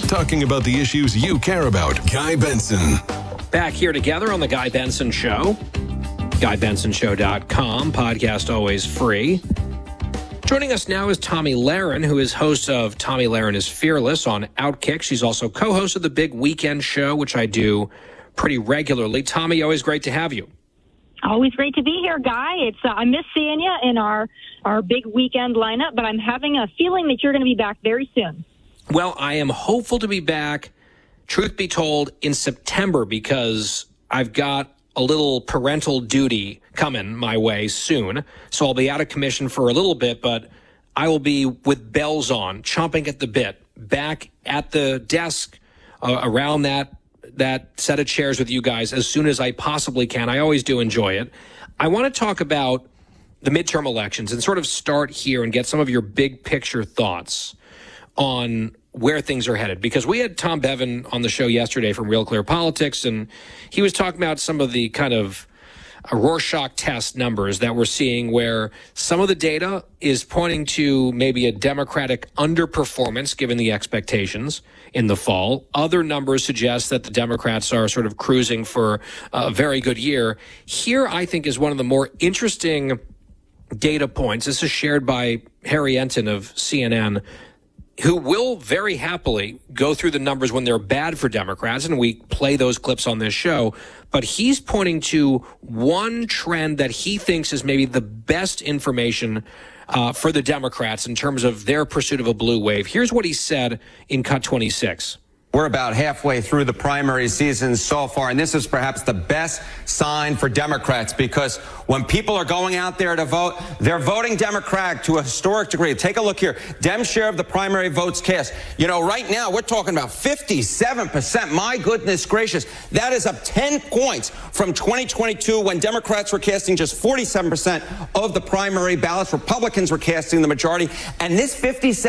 talking about the issues you care about. Guy Benson. Back here together on The Guy Benson Show. GuyBensonShow.com. Podcast always free. Joining us now is Tomi Lahren, who is host of Tomi Lahren is Fearless on Outkick. She's also co-host of the Big Weekend Show, which I do pretty regularly. Tomi, always great to have you. Always great to be here, Guy. I miss seeing you in our Big Weekend lineup, but I'm having a feeling that you're going to be back very soon. Well, I am hopeful to be back, truth be told, in September, because I've got a little parental duty coming my way soon. So I'll be out of commission for a little bit, but I will be with bells on, chomping at the bit, back at the desk around that set of chairs with you guys as soon as I possibly can. I always do enjoy it. I want to talk about the midterm elections and sort of start here and get some of your big picture thoughts on where things are headed, because we had Tom Bevan on the show yesterday from Real Clear Politics, and he was talking about some of the kind of Rorschach test numbers that we're seeing, where some of the data is pointing to maybe a Democratic underperformance given the expectations in the fall. Other numbers suggest that the Democrats are sort of cruising for a very good year. Here, I think, is one of the more interesting data points. This is shared by Harry Enton of CNN, who will very happily go through the numbers when they're bad for Democrats, and we play those clips on this show. But he's pointing to one trend that he thinks is maybe the best information for the Democrats in terms of their pursuit of a blue wave. Here's what he said in Cut 26. We're about halfway through the primary season so far, and this is perhaps the best sign for Democrats, because when people are going out there to vote, they're voting Democratic to a historic degree. Take a look here. Dem's share of the primary votes cast. You know, right now we're talking about 57%. My goodness gracious. That is up 10 points from 2022, when Democrats were casting just 47% of the primary ballots. Republicans were casting the majority. And this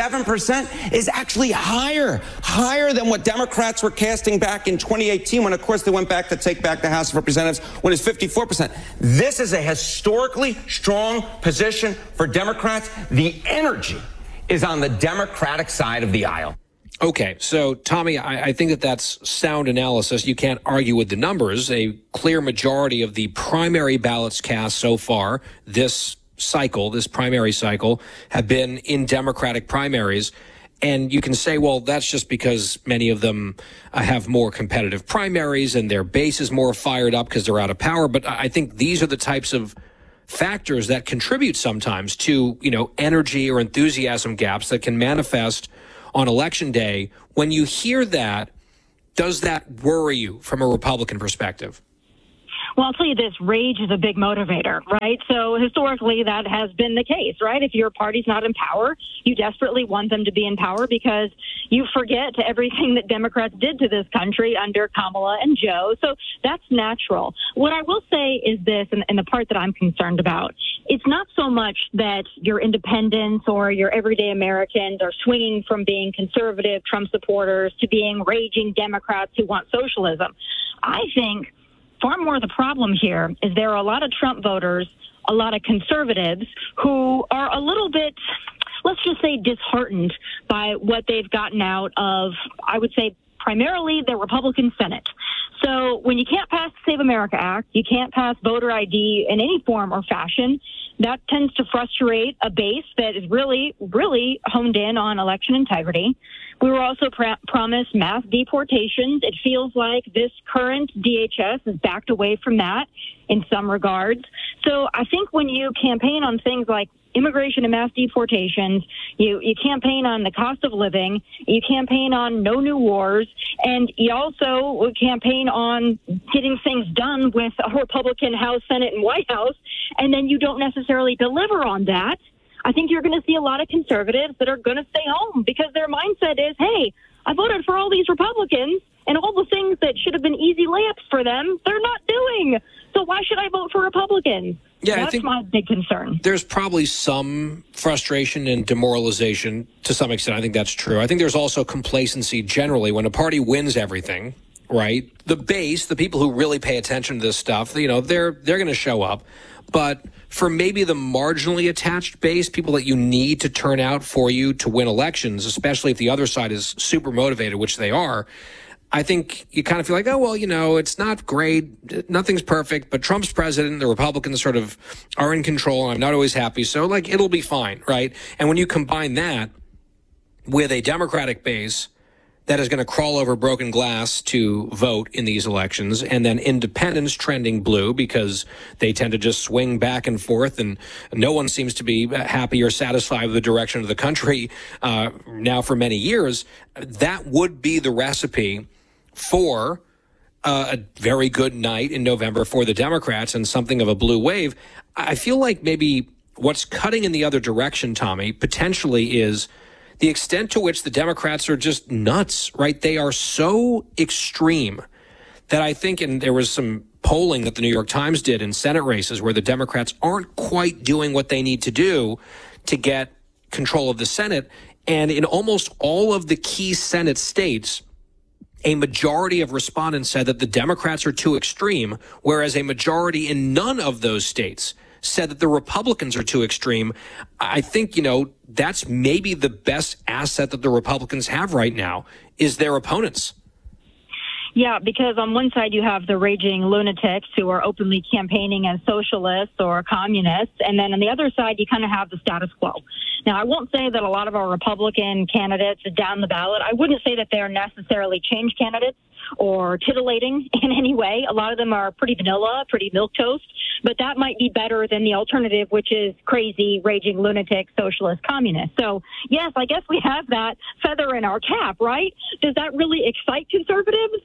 57% is actually higher than what Democrats were casting back in 2018, when, of course, they went back to take back the House of Representatives, when it's 54%. This is a historically strong position for Democrats. The energy is on the Democratic side of the aisle. Okay, so, Tomi, I think that that's sound analysis. You can't argue with the numbers. A clear majority of the primary ballots cast so far this cycle, this primary cycle, have been in Democratic primaries. And you can say, well, that's just because many of them have more competitive primaries and their base is more fired up because they're out of power. But I think these are the types of factors that contribute sometimes to, energy or enthusiasm gaps that can manifest on Election Day. When you hear that, does that worry you from a Republican perspective? Well, I'll tell you this, rage is a big motivator, right? So historically, that has been the case, right? If your party's not in power, you desperately want them to be in power because you forget everything that Democrats did to this country under Kamala and Joe. So that's natural. What I will say is this, and the part that I'm concerned about, it's not so much that your independents or your everyday Americans are swinging from being conservative Trump supporters to being raging Democrats who want socialism. I think far more the problem here is there are a lot of Trump voters, a lot of conservatives who are a little bit, let's just say, disheartened by what they've gotten out of, I would say, primarily the Republican Senate. So when you can't pass the Save America Act, you can't pass voter ID in any form or fashion, that tends to frustrate a base that is really, really honed in on election integrity. We were also promised mass deportations. It feels like this current DHS has backed away from that in some regards. So I think when you campaign on things like immigration and mass deportations, you campaign on the cost of living, you campaign on no new wars, and you also campaign on getting things done with a Republican House, Senate, and White House, and then you don't necessarily deliver on that. I think you're going to see a lot of conservatives that are going to stay home because their mindset is, hey, I voted for all these Republicans, and all the things that should have been easy layups for them, they're not doing. So why should I vote for Republicans? Yeah, that's I think my big concern. There's probably some frustration and demoralization to some extent. I think that's true. I think there's also complacency generally when a party wins everything, right? The base, the people who really pay attention to this stuff, they're going to show up. But for maybe the marginally attached base, people that you need to turn out for you to win elections, especially if the other side is super motivated, which they are, I think you kind of feel like, oh, well, it's not great. Nothing's perfect, but Trump's president. The Republicans sort of are in control, and I'm not always happy. So, it'll be fine, right? And when you combine that with a Democratic base that is going to crawl over broken glass to vote in these elections, and then independents trending blue because they tend to just swing back and forth, and no one seems to be happy or satisfied with the direction of the country now for many years, that would be the recipe for a very good night in November for the Democrats and something of a blue wave. I feel like maybe what's cutting in the other direction, Tommy, potentially is the extent to which the Democrats are just nuts, right? They are so extreme that I think, and there was some polling that the New York Times did in Senate races where the Democrats aren't quite doing what they need to do to get control of the Senate. And in almost all of the key Senate states, a majority of respondents said that the Democrats are too extreme, whereas a majority in none of those states said that the Republicans are too extreme. I think, that's maybe the best asset that the Republicans have right now is their opponents. Yeah, because on one side you have the raging lunatics who are openly campaigning as socialists or communists, and then on the other side you kind of have the status quo. Now, I won't say that a lot of our Republican candidates down the ballot, I wouldn't say that they're necessarily change candidates or titillating in any way. A lot of them are pretty vanilla, pretty milquetoast, but that might be better than the alternative, which is crazy, raging lunatic, socialist, communist. So, yes, I guess we have that feather in our cap, right? Does that really excite conservatives?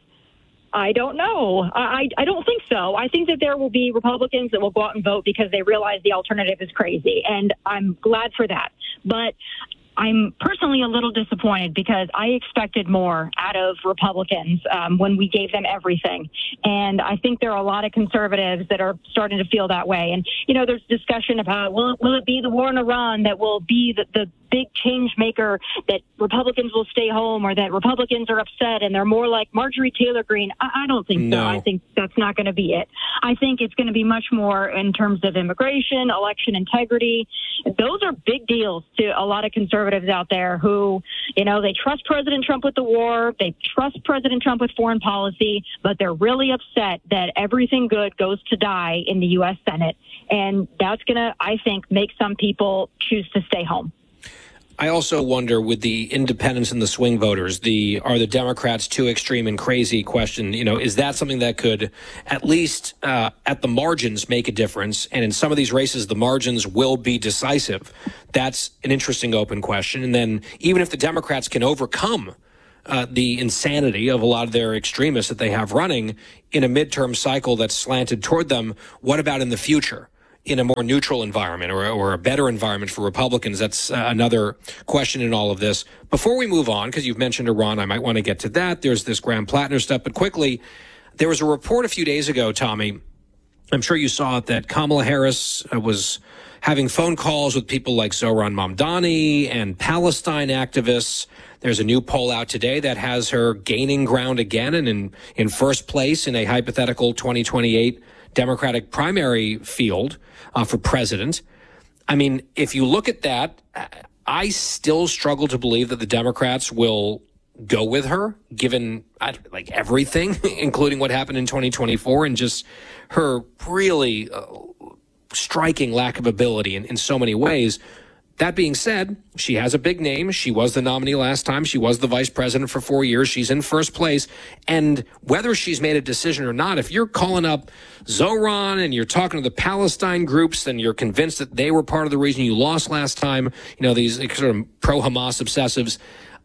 I don't know. I don't think so. I think that there will be Republicans that will go out and vote because they realize the alternative is crazy, and I'm glad for that. But I'm personally a little disappointed because I expected more out of Republicans when we gave them everything. And I think there are a lot of conservatives that are starting to feel that way. And, there's discussion about, will it be the war in Iran that will be the big change maker, that Republicans will stay home, or that Republicans are upset and they're more like Marjorie Taylor Greene? I don't think so. I think that's not going to be it. I think it's going to be much more in terms of immigration, election integrity. Those are big deals to a lot of conservatives out there who, they trust President Trump with the war, they trust President Trump with foreign policy, but they're really upset that everything good goes to die in the U.S. Senate. And that's going to, I think, make some people choose to stay home. I also wonder, with the independents and the swing voters, are the Democrats too extreme and crazy question, is that something that could at least at the margins make a difference? And in some of these races, the margins will be decisive. That's an interesting open question. And then even if the Democrats can overcome the insanity of a lot of their extremists that they have running in a midterm cycle that's slanted toward them, what about in the future? In a more neutral environment or a better environment for Republicans? That's another question in all of this. Before we move on, because you've mentioned Iran, I might want to get to that. There's this Graham Plattner stuff. But quickly, there was a report a few days ago, Tommy, I'm sure you saw it, that Kamala Harris was having phone calls with people like Zohran Mamdani and Palestine activists. There's a new poll out today that has her gaining ground again and in first place in a hypothetical 2028 Democratic primary field for president. I mean, if you look at that, I still struggle to believe that the Democrats will go with her, given everything, including what happened in 2024 and just her really striking lack of ability in so many ways. That being said, she has a big name. She was the nominee last time. She was the vice president for 4 years. She's in first place. And whether she's made a decision or not, if you're calling up Zohran and you're talking to the Palestine groups and you're convinced that they were part of the reason you lost last time, these sort of pro-Hamas obsessives,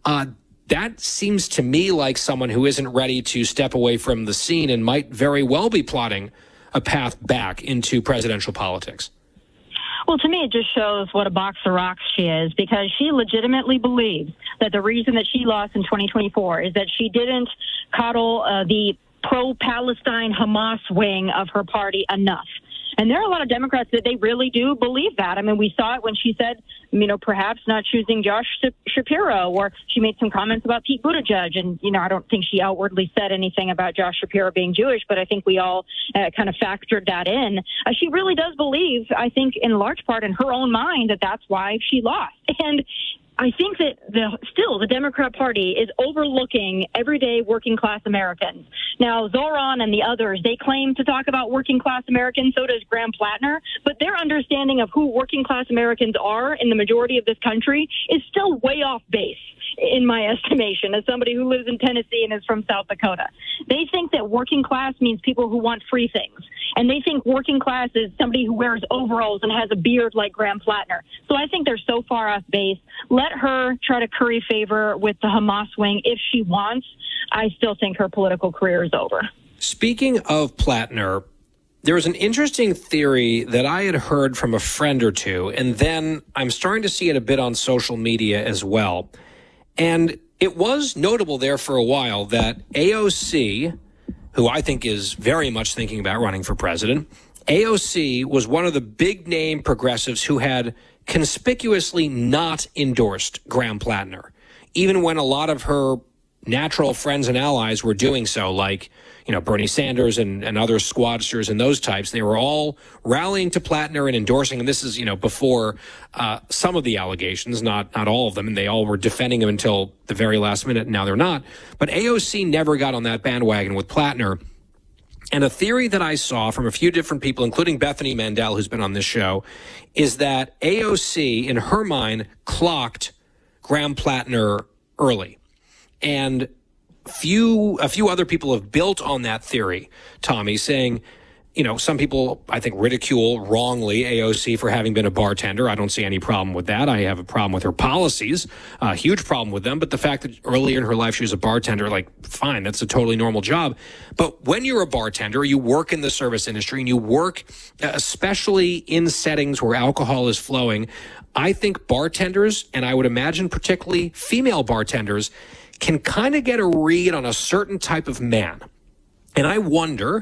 that seems to me like someone who isn't ready to step away from the scene and might very well be plotting a path back into presidential politics. Well, to me, it just shows what a box of rocks she is, because she legitimately believes that the reason that she lost in 2024 is that she didn't coddle the pro-Palestine Hamas wing of her party enough. And there are a lot of Democrats that they really do believe that. I mean, we saw it when she said, perhaps not choosing Josh Shapiro, or she made some comments about Pete Buttigieg. And, I don't think she outwardly said anything about Josh Shapiro being Jewish, but I think we all kind of factored that in. She really does believe, I think, in large part in her own mind, that that's why she lost. And I think that the Democrat Party is overlooking everyday working class Americans. Now, Zoran and the others, they claim to talk about working class Americans. So does Graham Plattner. But their understanding of who working class Americans are in the majority of this country is still way off base, in my estimation, as somebody who lives in Tennessee and is from South Dakota. They think that working class means people who want free things. And they think working class is somebody who wears overalls and has a beard like Graham Plattner. So I think they're so far off base. Let her try to curry favor with the Hamas wing if she wants. I still think her political career is over. Speaking of Plattner, there was an interesting theory that I had heard from a friend or two, and then I'm starting to see it a bit on social media as well. And it was notable there for a while that AOC, who I think is very much thinking about running for president, AOC was one of the big name progressives who had conspicuously not endorsed Graham Plattner, even when a lot of her natural friends and allies were doing so, like, Bernie Sanders and other squadsters and those types. They were all rallying to Plattner and endorsing him. This is, before some of the allegations, not all of them, and they all were defending him until the very last minute, and now they're not. But AOC never got on that bandwagon with Plattner. And a theory that I saw from a few different people, including Bethany Mandel, who's been on this show, is that AOC, in her mind, clocked Graham Plattner early. And a few other people have built on that theory, Tommy, saying, some people, I think, ridicule wrongly AOC for having been a bartender. I don't see any problem with that. I have a problem with her policies, a huge problem with them. But the fact that earlier in her life she was a bartender, fine, that's a totally normal job. But when you're a bartender, you work in the service industry and you work especially in settings where alcohol is flowing. I think bartenders, and I would imagine particularly female bartenders, can kind of get a read on a certain type of man. And I wonder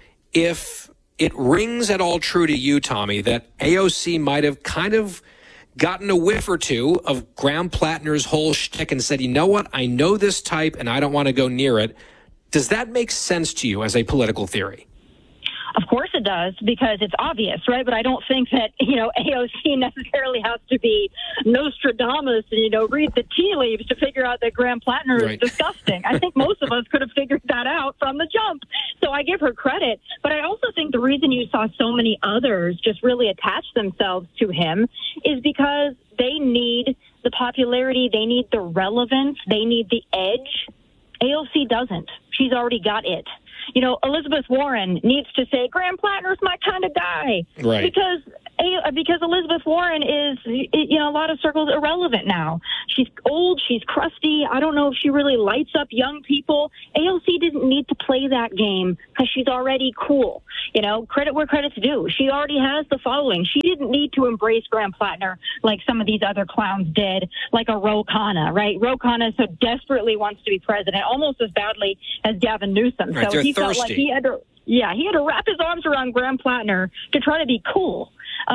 if it rings at all true to you, Tommy, that AOC might have kind of gotten a whiff or two of Graham Plattner's whole shtick and said, you know what, I know this type and I don't want to go near it. Does that make sense to you as a political theory? Of course it does, because it's obvious, right? But I don't think that, AOC necessarily has to be Nostradamus and, read the tea leaves to figure out that Graham Plattner is disgusting. I think most of us could have figured that out from the jump. So I give her credit. But I also think the reason you saw so many others just really attach themselves to him is because they need the popularity, they need the relevance, they need the edge. AOC doesn't. She's already got it. Elizabeth Warren needs to say, Graham Plattner's my kind of guy. Right. Because Elizabeth Warren is, a lot of circles, irrelevant now. She's old. She's crusty. I don't know if she really lights up young people. AOC didn't need to play that game because she's already cool. Credit where credit's due. She already has the following. She didn't need to embrace Graham Plattner like some of these other clowns did, like a Ro Khanna, right? Ro Khanna so desperately wants to be president, almost as badly as Gavin Newsom. Right, so he thirsty. felt like he had to wrap his arms around Graham Plattner to try to be cool.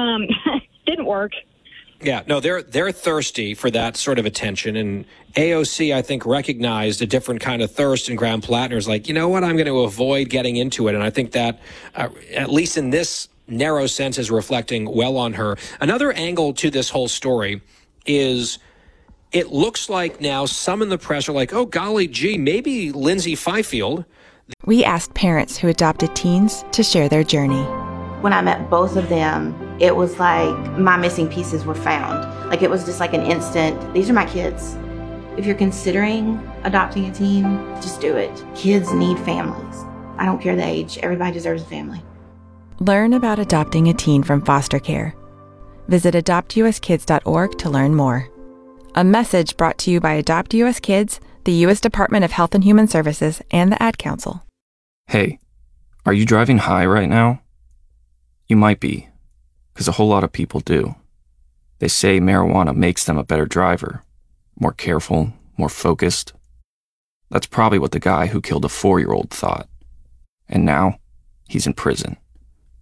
Didn't work. Yeah, no, they're thirsty for that sort of attention. And AOC, I think, recognized a different kind of thirst in Graham Plattner's like, you know what, I'm going to avoid getting into it. And I think that, at least in this narrow sense, is reflecting well on her. Another angle to this whole story is it looks like now some in the press are like, oh, golly gee, maybe Lindsay Fifield. We asked parents who adopted teens to share their journey. When I met both of them, it was like my missing pieces were found. Like it was just like an instant, these are my kids. If you're considering adopting a teen, just do it. Kids need families. I don't care the age. Everybody deserves a family. Learn about adopting a teen from foster care. Visit adoptuskids.org to learn more. A message brought to you by Adopt US Kids, the U.S. Department of Health and Human Services, and the Ad Council. Hey, are you driving high right now? You might be, because a whole lot of people do. They say marijuana makes them a better driver, more careful, more focused. That's probably what the guy who killed a 4-year-old thought. And now, he's in prison.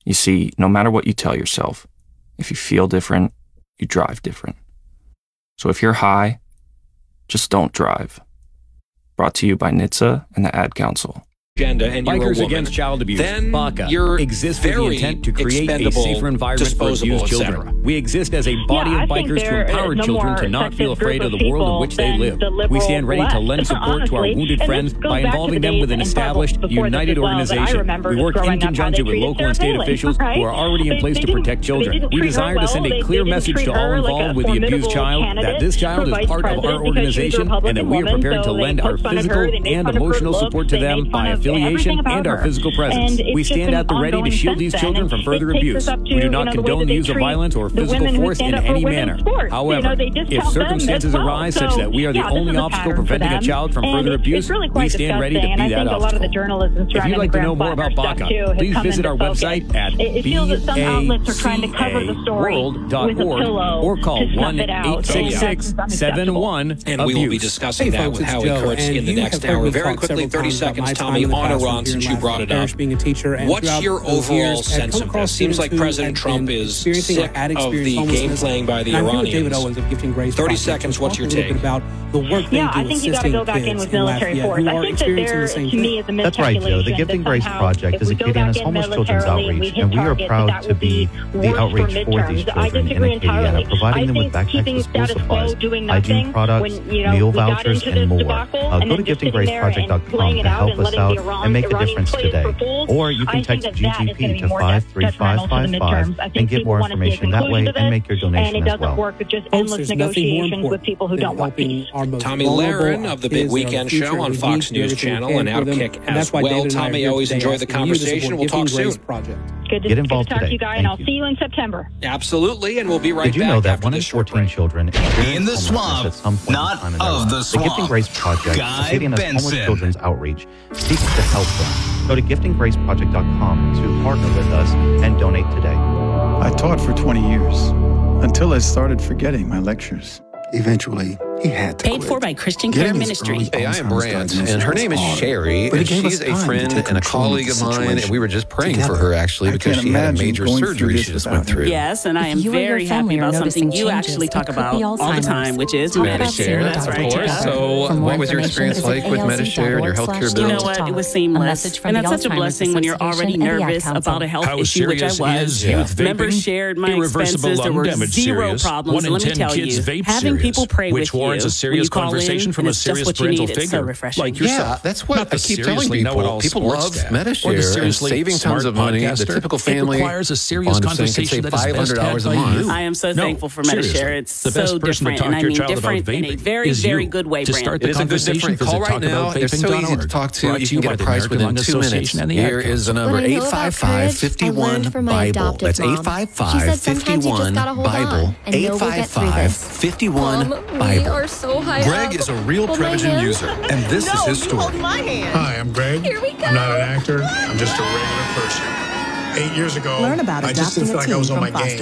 You see, no matter what you tell yourself, if you feel different, you drive different. So if you're high, just don't drive. Brought to you by NHTSA and the Ad Council. Agenda and you're Bikers a woman, Against Child Abuse, then BACA, you're exists with the very intent to create a expendable, safer environment for abused disposable, children. We exist as a body Yeah, of I think bikers to they're empower no children more to not feel sexist afraid group of the world in people which they than live. the We liberal stand ready to lend left, support to our honestly. wounded And friends this goes by back to involving the them with days an in established, before this united as well, that I organization. remember We just work growing in up how conjunction they with treated local and state Sarah Palin, officials right? who are already in They place to didn't- protect they children. didn't We treat her desire to well. send a They clear didn't message treat to all her like involved a with the abused formidable child that candidate this child for is vice part of our president because she was a organization and that Republican we are woman, prepared to so lend they our put fun of physical her, they made and fun of her emotional looks, support to they them made by fun of affiliation everything about and our her. physical presence. And it's We just stand been at the ready to ongoing shield since these then, children and from it further takes abuse. us up to, We do not the way condone that the they use of treat violence or the physical women who force in stand up for any women's manner. sports. However, They if discount them as circumstances well. arise such that we are the this only is a obstacle pattern for preventing a them. child from And further abuse, it's really we quite stand ready to disgusting, be and that I think a lot of the obstacle. journalism If you'd surrounding like the to know Graham more about Flatner BACA, stuff, too, has please come visit into our focus. website at It feels that some outlets are trying to cover the story with a pillow or call to snuff it out, and that's unacceptable. 1-866-71 And we will be discussing that with Howie Kurtz in the next hour. Very quickly, 30 seconds, Tommy, on Iran, since you brought it up. What's your overall sense of this? Seems like President Trump is sick of the game playing by the Iranians. 30 seconds, what's your take? Yeah, I think you got to go back in with military force. I think that there, to me, is a miscalculation. That's right, Joe. The Gifting Grace Project is a Katie homeless children's outreach, and we are proud to be the outreach for these children in Acadiana, providing them with backpacks with school supplies, hygiene products, meal vouchers, and more. Go to giftinggraceproject.com to help us out and make a difference today. Or you can text GGP to 53555 and get more information that way and make your donation and it as well. doesn't work with just endless negotiations with people who don't want peace. Tommy Lahren of the Big Weekend Show on Fox News Channel and Outkick as well. Tommy, always enjoy the conversation. We'll talk soon. Good Get involved to talk to today. you guys, Thank and I'll you. see you in September. Absolutely, and we'll be right Did you back know that after 1 in this short 14 break. children In the experience swamp, homelessness at some point not in time in their of lives? the The swamp. Gifting Grace Project, Guy Acadiana's homeless Benson. children's outreach, seeks to help them. Go to giftinggraceproject.com to partner with us and donate today. I taught for 20 years until I started forgetting my lectures. Eventually, he had to Paid quit. for by Christian Care Ministry. Hey, I am Brant, and her name is Sherry, and she's a friend and a colleague of mine, and we were just praying for her, actually, because she had a major surgery she just went through. Yes, and I am very happy about something you actually talk about all the time, which is Medishare. That's right. Of course. So what was your experience like with Medishare and your healthcare bills? You know what? It was seamless. And that's such a blessing when you're already nervous about a health issue, which I was. Members shared my expenses. There were zero problems. Let me tell you, having people pray with you warrants a serious conversation from a serious parental figure like yourself. Yeah, that's what I keep telling people. People love Medishare and saving tons of money. The typical family requires a serious conversation that is best had $500 a by month. you. I am so thankful for seriously. Medishare. It's The best so person to different, talk and I to your mean child about different in a vaping very, is very you. good way, To Brant. start the It is a good conversation, different visit call right now. They're so easy to talk to. You can get a price within 2 minutes. Here is the number 855-51-BIBLE. That's 855-51-BIBLE. 855-51-BIBLE. Greg is a real Prevagen user, and this is his story. Hi, I'm Greg. Here we go. I'm not an actor. I'm just a regular person. 8 years ago, Learn about I just didn't feel like I was on my game.